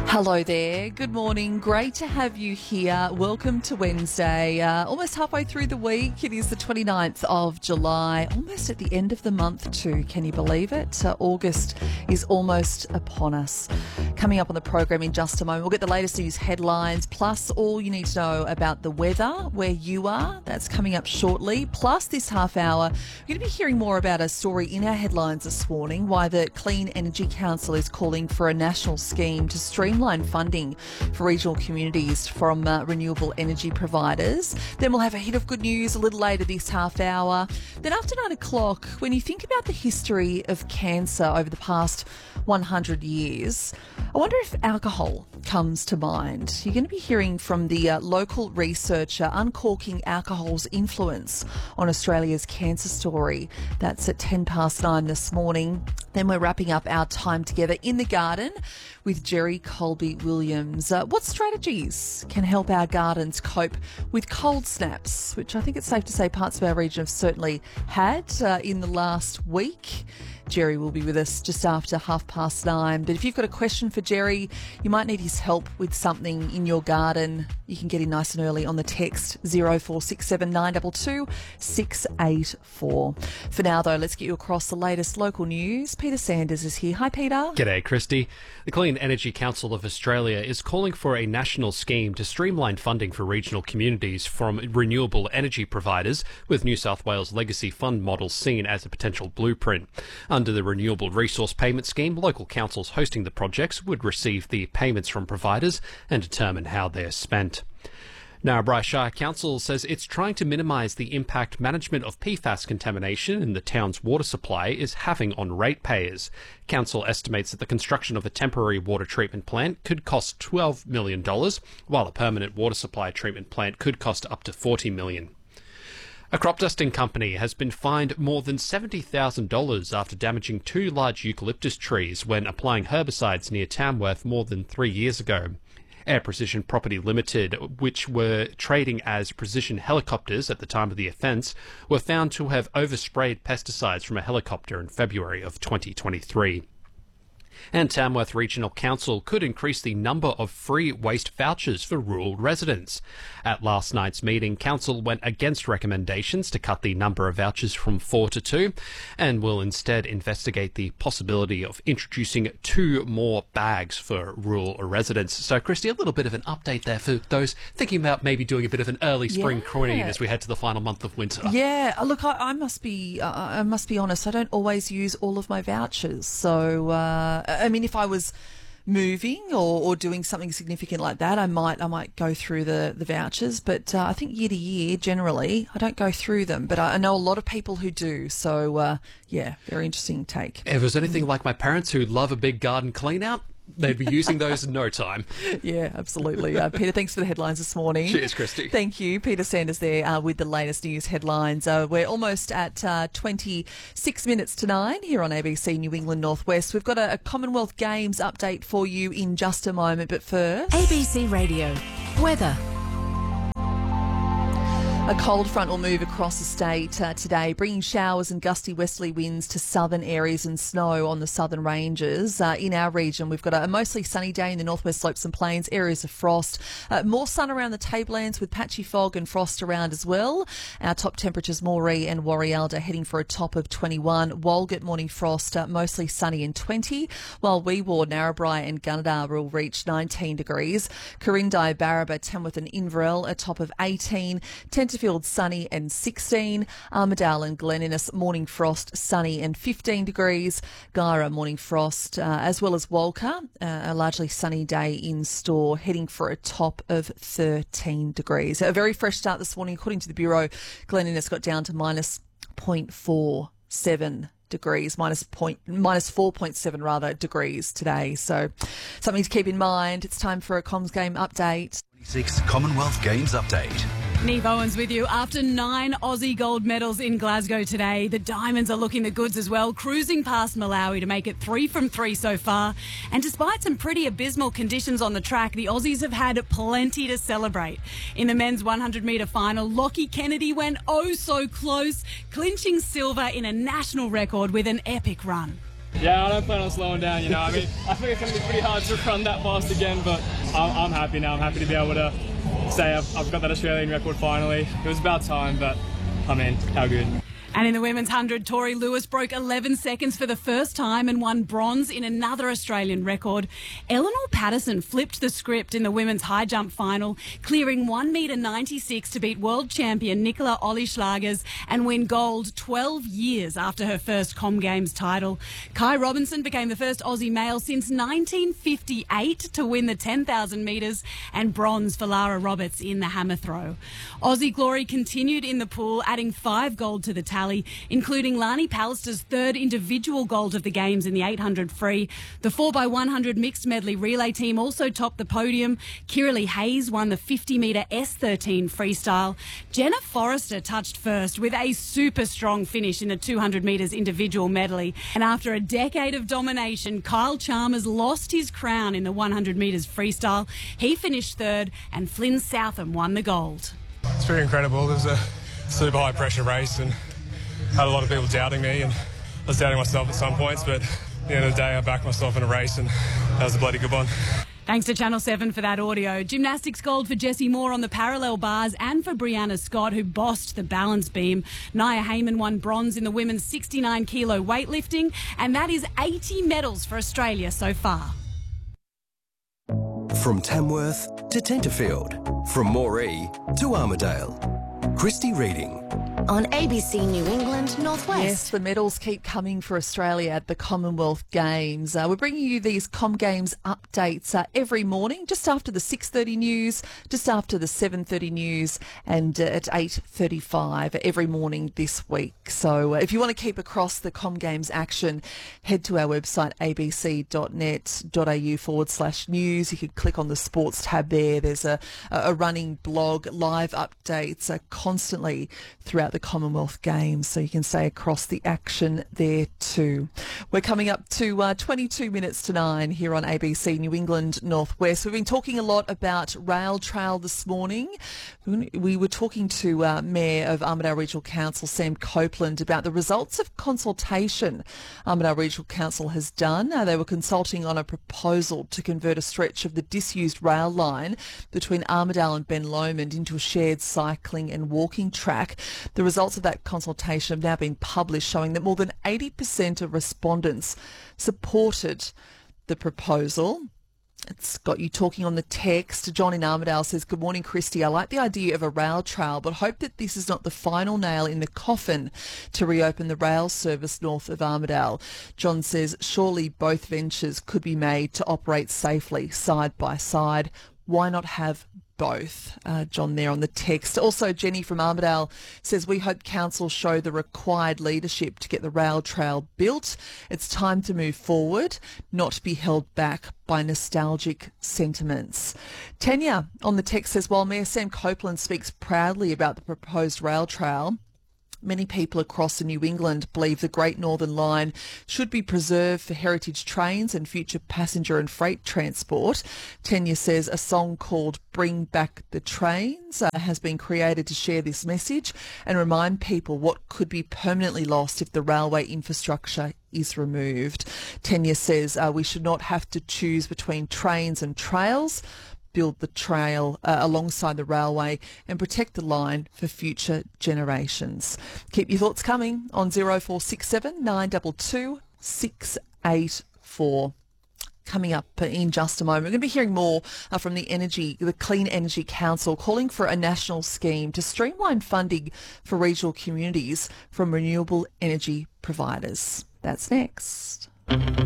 Hello there. Good morning. Great to have you here. Welcome to Wednesday. Almost halfway through the week. It is the 29th of July. Almost at the end of the month too. Can you believe it? August is almost upon us. Coming up on the program in just a moment, we'll get the latest news headlines, plus all you need to know about the weather where you are. That's coming up shortly. Plus this half hour, you're going to be hearing more about a story in our headlines this morning, why the Clean Energy Council is calling for a national scheme to streamline funding for regional communities from renewable energy providers. Then we'll have a hit of good news a little later this half hour. Then after 9 o'clock, when you think about the history of cancer over the past 100 years, I wonder if alcohol comes to mind. You're going to be hearing from the local researcher uncorking alcohol's influence on Australia's cancer story. That's at 9:10 this morning. Then we're wrapping up our time together in the garden with Jerry Colby-Williams. What strategies can help our gardens cope with cold snaps, which I think it's safe to say parts of our region have certainly had in the last week? Jerry will be with us just after 9:30. But if you've got a question for Jerry, you might need his help with something in your garden, you can get in nice and early on the text 0467 922 684. For now, though, let's get you across the latest local news. Peter Sanders is here. Hi, Peter. G'day, Christy. The Clean Energy Council of Australia is calling for a national scheme to streamline funding for regional communities from renewable energy providers, with New South Wales Legacy Fund model seen as a potential blueprint. Under the Renewable Resource Payment Scheme, local councils hosting the projects would receive the payments from providers and determine how they're spent. Narrabri Shire Council says it's trying to minimise the impact management of PFAS contamination in the town's water supply is having on ratepayers. Council estimates that the construction of a temporary water treatment plant could cost $12 million, while a permanent water supply treatment plant could cost up to $40 million. A crop dusting company has been fined more than $70,000 after damaging 2 large eucalyptus trees when applying herbicides near Tamworth more than 3 years ago. Air Precision Property Limited, which were trading as Precision Helicopters at the time of the offence, were found to have oversprayed pesticides from a helicopter in February of 2023. And Tamworth Regional Council could increase the number of free waste vouchers for rural residents. At last night's meeting, Council went against recommendations to cut the number of vouchers from 4 to 2 and will instead investigate the possibility of introducing 2 more bags for rural residents. So, Christy, a little bit of an update there for those thinking about maybe doing a bit of an early spring cleaning as we head to the final month of winter. Yeah, look, I must be honest, I don't always use all of my vouchers. So, I mean, if I was moving or doing something significant like that, I might go through the vouchers. But I think year to year, generally, I don't go through them. But I know a lot of people who do. So, yeah, very interesting take. If there's anything like my parents who love a big garden clean out, they'd be using those in no time. Yeah, absolutely. Peter, thanks for the headlines this morning. Cheers, Christy. Thank you. Peter Sanders there with the latest news headlines. We're almost at 26 minutes to 9 here on ABC New England Northwest. We've got a Commonwealth Games update for you in just a moment, but first... ABC Radio. Weather. A cold front will move across the state today, bringing showers and gusty westerly winds to southern areas and snow on the southern ranges. In our region, we've got a mostly sunny day in the northwest slopes and plains, areas of frost. More sun around the tablelands with patchy fog and frost around as well. Our top temperatures, Moree and Warrialda heading for a top of 21. Walgett morning frost, mostly sunny and 20, while Weewar, Narrabri and Gunnedah will reach 19 degrees. Corindai, Barraba, Tamworth and Inverell a top of 18. Tenterfield sunny and 16. Armidale and Glen Innes morning frost sunny and 15 degrees. Guyra morning frost as well as Walker a largely sunny day in store, heading for a top of 13 degrees. A very fresh start this morning. According to the Bureau, Glen Innes got down to minus 0.47 degrees, minus 4.7 rather degrees today. So something to keep in mind. It's time for a Comms Game update. 26 Commonwealth Games update. Neve Owens with you. After 9 Aussie gold medals in Glasgow today, the Diamonds are looking the goods as well, cruising past Malawi to make it 3 from 3 so far. And despite some pretty abysmal conditions on the track, the Aussies have had plenty to celebrate. In the men's 100-metre final, Lockie Kennedy went oh so close, clinching silver in a national record with an epic run. Yeah, I don't plan on slowing down, you know. I mean, I think it's going to be pretty hard to run that fast again, but I'm happy now. I'm happy to be able to say I've got that Australian record finally. It was about time, but I mean, how good. And in the women's 100, Tori Lewis broke 11 seconds for the first time and won bronze in another Australian record. Eleanor Patterson flipped the script in the women's high jump final, clearing 1.96 metre to beat world champion Nicola Olli-Schlagers and win gold 12 years after her first Com Games title. Kai Robinson became the first Aussie male since 1958 to win the 10,000 metres, and bronze for Lara Roberts in the hammer throw. Aussie glory continued in the pool, adding 5 gold to the tally, including Lani Pallister's third individual gold of the Games in the 800 free. The 4x100 mixed medley relay team also topped the podium. Kiralee Hayes won the 50-metre S13 freestyle. Jenna Forrester touched first with a super strong finish in the 200 metres individual medley. And after a decade of domination, Kyle Chalmers lost his crown in the 100 metres freestyle. He finished third, and Flynn Southam won the gold. It's pretty incredible. It was a super high pressure race and had a lot of people doubting me, and I was doubting myself at some points, but at the end of the day I backed myself in a race, and that was a bloody good one. Thanks to Channel 7 for that audio. Gymnastics gold for Jessie Moore on the parallel bars and for Brianna Scott, who bossed the balance beam. Nia Heyman won bronze in the women's 69-kilo weightlifting, and that is 80 medals for Australia so far. From Tamworth to Tenterfield, from Moree to Armidale. Christy Reading. On ABC New England Northwest. Yes, the medals keep coming for Australia at the Commonwealth Games. We're bringing you these Com Games updates every morning, just after the 6:30 news, just after the 7:30 news, and at 8:35 every morning this week. So if you want to keep across the Com Games action, head to our website abc.net.au/news. You can click on the sports tab there. There's a running blog, live updates constantly throughout the Commonwealth Games, so you can stay across the action there too. We're coming up to 22 minutes to 9 here on ABC New England Northwest. We've been talking a lot about rail trail this morning. We were talking to Mayor of Armidale Regional Council, Sam Copeland, about the results of consultation Armidale Regional Council has done. They were consulting on a proposal to convert a stretch of the disused rail line between Armidale and Ben Lomond into a shared cycling and walking track. The results of that consultation have now been published, showing that more than 80% of respondents supported the proposal. It's got you talking on the text. John in Armidale says, "Good morning, Christy. I like the idea of a rail trail, but hope that this is not the final nail in the coffin to reopen the rail service north of Armidale." John says, "Surely both ventures could be made to operate safely side by side. Why not have both?" John there on the text. Also, Jenny from Armidale says, "We hope council show the required leadership to get the rail trail built. It's time to move forward, not be held back by nostalgic sentiments." Tanya on the text says, "While Mayor Sam Copeland speaks proudly about the proposed rail trail, many people across New England believe the Great Northern Line should be preserved for heritage trains and future passenger and freight transport." Tanya says a song called "Bring Back the Trains" has been created to share this message and remind people what could be permanently lost if the railway infrastructure is removed. Tanya says we should not have to choose between trains and trails. Build the trail alongside the railway and protect the line for future generations. Keep your thoughts coming on 0467 922 684. Coming up in just a moment, we're going to be hearing more from the Clean Energy Council, calling for a national scheme to streamline funding for regional communities from renewable energy providers. That's next.